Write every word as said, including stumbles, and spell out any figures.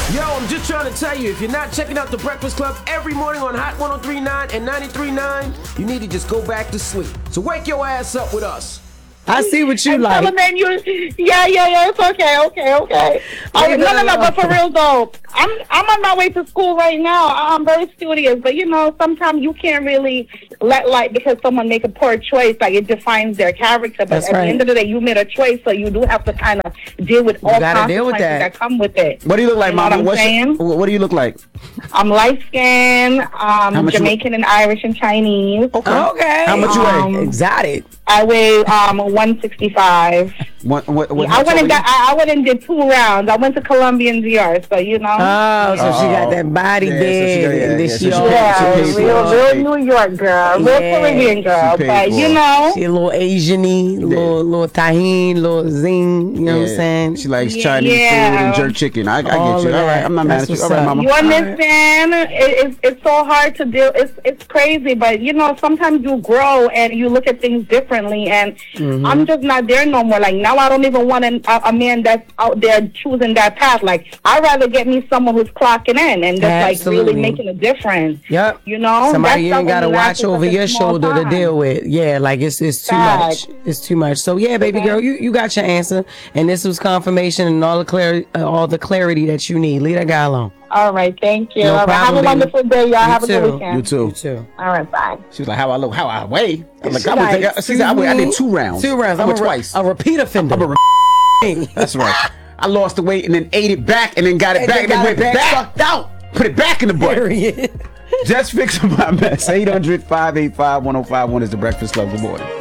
Yo, I'm just trying to tell you, if you're not checking out The Breakfast Club every morning on Hot one oh three point nine and ninety-three point nine, you need to just go back to sleep. So wake your ass up with us. I see what you I'm like. telling man, you, yeah, yeah, yeah. It's okay, okay, okay. Oh, no, no, no. But for real though, I'm I'm on my way to school right now. I'm very studious, but you know, sometimes you can't really let like because someone make a poor choice, like it defines their character. But That's at right. the end of the day, you made a choice, so you do have to kind of deal with all gotta deal with consequences that. that come with it. What do you look like, You know Mama? what I'm What's saying? your, what do you look like? I'm light skinned, um, much you- Jamaican and Irish and Chinese. Okay. How much you Um, weigh? Exotic. I weigh um one sixty-five. What, what, what, I went and got. I, I went and did two rounds. I went to Colombia and D R, so you know. Oh, so she got that body Yeah, so she big. got- yeah, and then yeah, she so all she- yeah, she paid for real, it. real New York girl, real Yeah. Caribbean girl, She paid but for you it. know. She a little Asian-y, little, little tahini, little zing, you know what I'm saying? She likes Yeah. Chinese food and jerk chicken. I, I get you. All All of right, that. I'm not mad That's at you. All what's right, up. Mama. You understand? It, it's it's so hard to deal. It's it's crazy, but you know, sometimes you grow and you look at things differently. And Mm-hmm. I'm just not there no more. Like now, I don't even want an, a, a man that's out there choosing that path. Like I'd rather get me someone who's clocking in and just like Absolutely. really making a difference. Yep. You know, Somebody you That's ain't got to something that watch lasts over such a your small shoulder to time. deal with. Yeah, like it's it's too Fact. much. It's too much. So yeah, baby Okay. girl, you, you got your answer, and this was confirmation and all the clarity, uh, all the clarity that you need. Leave that guy alone. All right, thank you. No All right, have a problem, wonderful day, y'all. You Have a too. good weekend. You too. You too. All right, bye. She was like, how I look, how I weigh. I'm like, She I, would like, take, she said, I, would, I did two rounds. Two rounds. I I'm went a, re- twice. a repeat offender. I'm a re- That's right. I lost the weight and then ate it back and then got it And back then and then got went it back, back. sucked out. Put it back in the butt. Period. Just fixing my mess. eight hundred, five eight five, one oh five one is the Breakfast Club. Good morning.